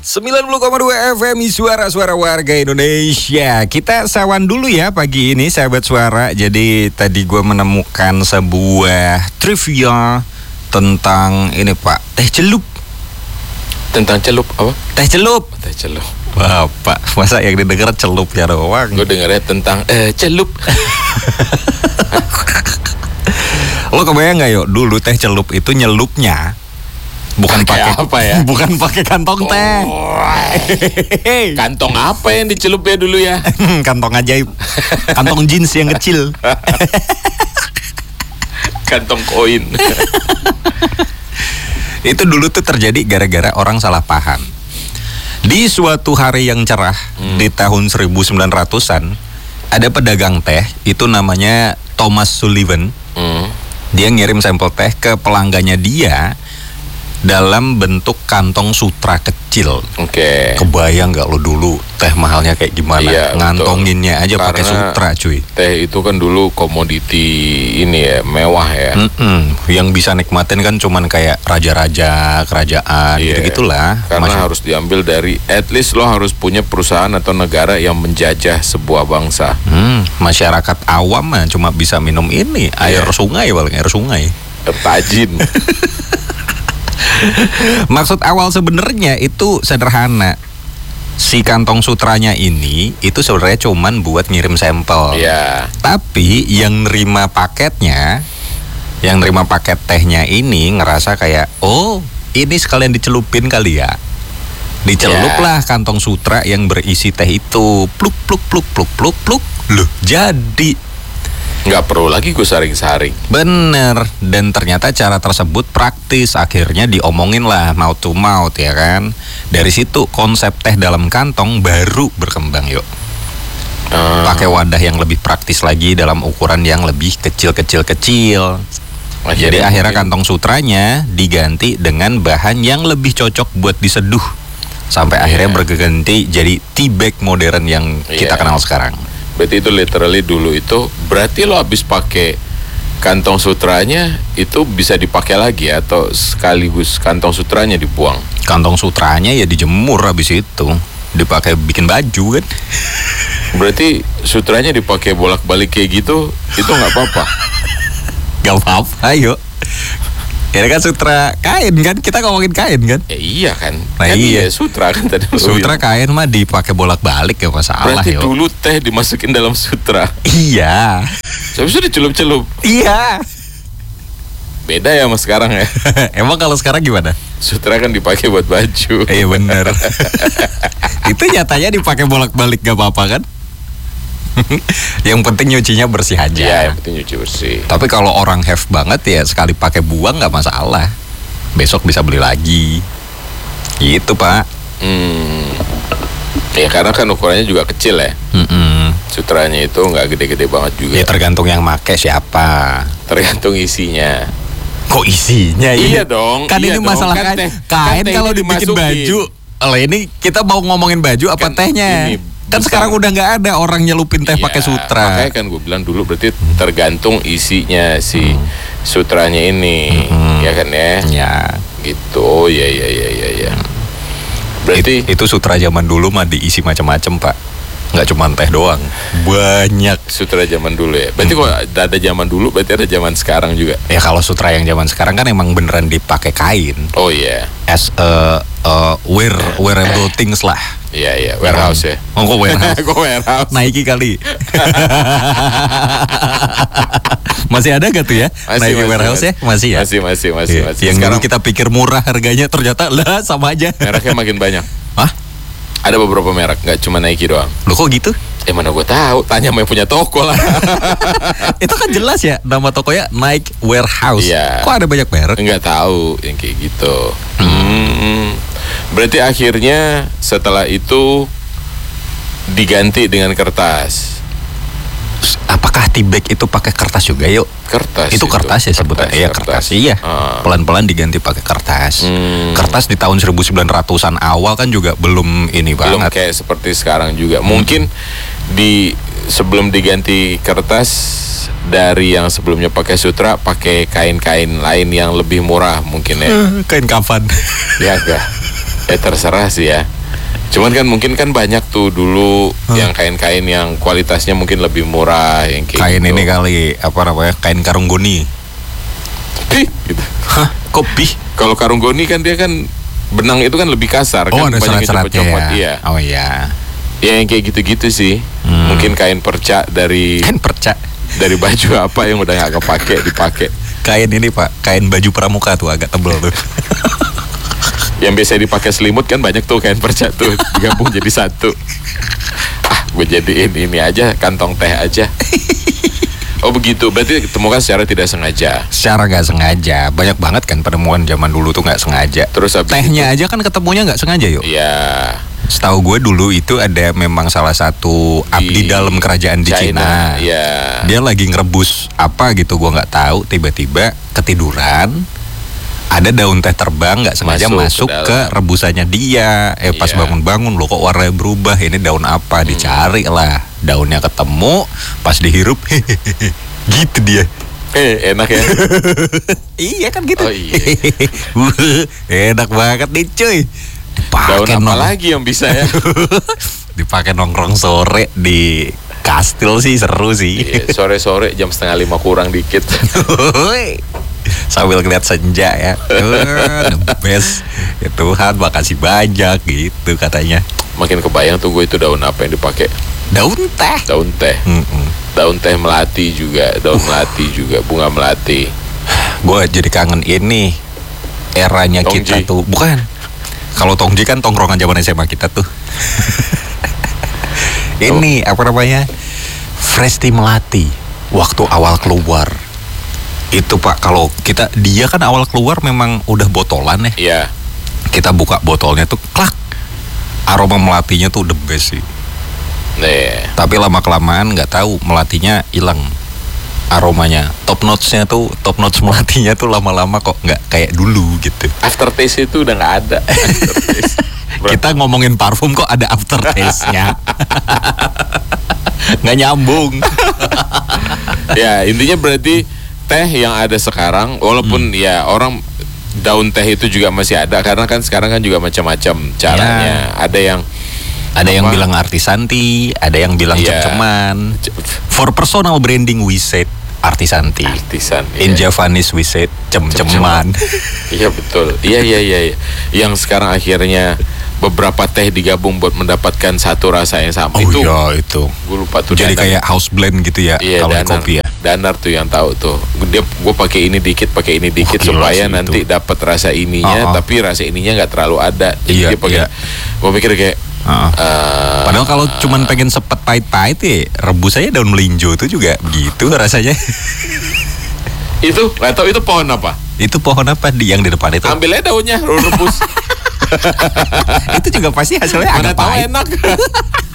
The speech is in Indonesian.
90,2 FM suara-suara warga Indonesia. Kita sawan dulu ya pagi ini sahabat suara. Jadi tadi gue menemukan sebuah trivia tentang ini Pak, teh celup. Tentang celup apa? Teh celup. Teh celup. Bapak, masa yang didengar celup ya doang? Gue dengarnya tentang celup. Lo kebayang nggak yuk dulu teh celup itu nyelupnya bukan pakai apa ya? Bukan pakai kantong teh. Kantong apa yang dicelup ya dulu ya? Kantong ajaib. Kantong jeans yang kecil. Kantong koin. Itu dulu tuh terjadi gara-gara orang salah paham. Di suatu hari yang cerah di tahun 1900-an ada pedagang teh itu namanya Thomas Sullivan. Dia ngirim sampel teh ke pelanggannya dia dalam bentuk kantong sutra kecil. Oke. Kebayang nggak lo dulu teh mahalnya kayak gimana? Iya, ngantonginnya aja pakai sutra, cuy. Teh itu kan dulu komoditi ini ya, mewah ya. Yang bisa nikmatin kan cuman kayak raja-raja, kerajaan, gitu-gitulah. Karena harus diambil dari, at least lo harus punya perusahaan atau negara yang menjajah sebuah bangsa. Masyarakat awam mah cuma bisa minum ini, air sungai, paling air sungai. Tajin. Maksud awal sebenarnya itu sederhana. Si kantong sutranya ini itu sebenarnya cuman buat ngirim sampel. Iya. Tapi yang nerima paketnya, yang nerima paket tehnya ini ngerasa kayak, oh ini sekalian dicelupin kali ya. Diceluplah kantong sutra yang berisi teh itu. Pluk pluk pluk pluk pluk pluk. Loh, jadi nggak perlu lagi gue saring-saring. Bener. Dan ternyata cara tersebut praktis. Akhirnya diomongin lah mouth to mouth ya kan. Dari situ konsep teh dalam kantong baru berkembang yuk. Pakai wadah yang lebih praktis lagi dalam ukuran yang lebih kecil-kecil-kecil. Jadi akhirnya kantong sutranya diganti dengan bahan yang lebih cocok buat diseduh. Sampai akhirnya berganti jadi tea bag modern yang kita kenal sekarang. Berarti itu literally dulu itu berarti lo habis pakai kantong sutranya itu bisa dipakai lagi atau sekaligus kantong sutranya dibuang? Kantong sutranya ya dijemur habis itu dipakai bikin baju kan. Berarti sutranya dipakai bolak-balik kayak gitu itu nggak apa-apa? Gak apa-apa yuk. Ini kan sutra kain kan, kita ngomongin kain kan? Iya kan. Nah kan iya sutra kan tadi. Sutra kain mah dipakai bolak-balik ya masalah. Berarti dulu teh dimasukin dalam sutra. Iya. Habis itu dicelup-celup. Iya. Beda ya sama sekarang ya. Emang kalau sekarang gimana? Sutra kan dipakai buat baju. Iya bener. Itu nyatanya dipakai bolak-balik gak apa-apa kan? Yang penting nyucinya bersih aja. Iya, yang penting nyuci bersih. Tapi kalau orang have banget ya sekali pakai buang nggak masalah. Besok bisa beli lagi. Gitu Pak. Ya karena kan ukurannya juga kecil ya. Sutranya itu nggak gede-gede banget juga. Ya tergantung yang make siapa. Tergantung isinya. Kok isinya? Iya dong. Kan iya ini dong. masalah kain kalau dibikin baju. Lah ini kita mau ngomongin baju apa tehnya? Kan sekarang udah nggak ada orang nyelupin teh pakai sutra. Makanya kan gue bilang dulu berarti tergantung isinya si sutranya ini, ya kan ya? Ya. Gitu, ya. Berarti itu sutra zaman dulu mah diisi macam-macam Pak. Nggak cuma teh doang, banyak. Sutra zaman dulu ya. Berarti kalau ada zaman dulu, berarti ada zaman sekarang juga. Ya kalau sutra yang zaman sekarang kan emang beneran dipakai kain. Oh iya. As wearable things lah. Iya, warehouse ya. Oh, kok warehouse? Kok warehouse? Nike kali. Masih ada gak tuh ya? Nike warehouse ya? Masih ya? Masih. Yang dulu kita pikir murah harganya ternyata lah sama aja. Mereknya makin banyak. Hah? Ada beberapa merek, nggak cuma Nike doang. Loh kok gitu? Mana gue tahu, tanya sama yang punya toko lah. Itu kan jelas ya, nama tokonya Nike Warehouse. Iya. Kok ada banyak merek? Nggak tahu yang kayak gitu. Berarti akhirnya setelah itu diganti dengan kertas. Apakah tea bag itu pakai kertas juga yuk? Kertas. Itu kertas ya sebutnya. Iya kertas. Iya. Pelan-pelan diganti pakai kertas. Kertas di tahun 1900-an awal kan juga belum ini belum banget. Kayak seperti sekarang juga. Mungkin sebelum diganti kertas dari yang sebelumnya pakai sutra, pakai kain-kain lain yang lebih murah mungkin ya. Kain kafan. Ya enggak. Terserah sih ya. Cuman kan mungkin kan banyak tuh dulu yang kain-kain yang kualitasnya mungkin lebih murah yang kayak Kain gitu. ini kali apa namanya? Kain karung goni. Gitu. Hah, kopi? Kalau karung goni kan dia kan benang itu kan lebih kasar Oh, kan, ada banyak serat-seratnya copot-copot. ya. Iya. Oh iya. Ya yang kayak gitu-gitu sih. Mungkin kain perca dari Kain perca. dari baju apa yang udah nggak kepake dipakai. Kain ini Pak, kain baju pramuka tuh agak tebel tuh. Yang biasa dipakai selimut kan banyak tuh kain perca tuh digabung jadi satu. Gue jadiin ini aja, kantong teh aja. Oh begitu, berarti ditemukan secara tidak sengaja. Secara nggak sengaja, banyak banget kan penemuan zaman dulu tuh nggak sengaja. Terus habis Tehnya aja kan ketemunya nggak sengaja yuk. ya Setahu gue dulu itu ada memang salah satu abdi dalam kerajaan di Cina. Ya. Dia lagi ngerebus apa gitu, gue nggak tahu. Tiba-tiba ketiduran, ada daun teh terbang nggak sengaja masuk ke ke rebusannya dia. Pas Iya. bangun-bangun loh kok warnanya berubah. Ini daun apa? Dicari lah. Daunnya ketemu, pas dihirup, gitu dia. Enak ya. Iya kan gitu. Oh, iya. Enak banget nih cuy. Daun apa lagi yang bisa ya? Dipakai nongkrong sore di kastil sih seru sih. Iya, sore-sore jam 4:30 kurang dikit. Sambil ngeliat senja ya. The best. Ya Tuhan makasih banyak gitu katanya. Makin kebayang tuh gue itu daun apa yang dipakai. Daun teh. Daun teh. Daun teh melati juga, daun melati juga, bunga melati. Gue jadi kangen ini eranya Tongji. kita tuh. Bukan. Kalau Tongji kan tongkrongan zaman SMA kita tuh. Ini apa namanya? Fresh tea melati. Waktu awal keluar. Itu Pak, kalau dia kan awal keluar memang udah botolan ya. Iya. Kita buka botolnya tuh klak. Aroma melatinya tuh the best sih. Nih. Tapi lama kelamaan nggak tahu melatinya hilang aromanya. Top notes melatinya tuh lama-lama kok nggak kayak dulu gitu. Aftertaste itu udah nggak ada. Aftertaste. Kita ngomongin parfum kok ada aftertaste-nya. Nggak nyambung. Ya intinya berarti teh yang ada sekarang, walaupun ya orang daun teh itu juga masih ada karena kan sekarang kan juga macam-macam caranya. Ya. Ada yang bilang artisanti, ada yang bilang Iya. cem-ceman. For personal branding we said artisanti. Artisan. In iya. Javanese we said cem-ceman. Iya betul. Iya. Yang sekarang akhirnya beberapa teh digabung buat mendapatkan satu rasa yang sama. Oh itu iya itu. gue lupa tuh. Jadi Danar. kayak house blend gitu ya Iya, kalau di Danar. kopi ya. Danar tuh yang tahu tuh. Gue pakai ini dikit Gila supaya sih nanti itu. dapat rasa ininya, tapi rasa ininya nggak terlalu ada. Jadi Iya, dia pakai. iya. Gue pikir kayak. Padahal kalau cuman pengen sepet pahit-pahit ya rebus aja daun melinjo itu juga gitu rasanya. Itu nggak tahu itu pohon apa? Itu pohon apa yang di depan itu? Ambil aja daunnya, lu rebus. Itu juga pasti hasilnya Mana agak tahu pahit. enak.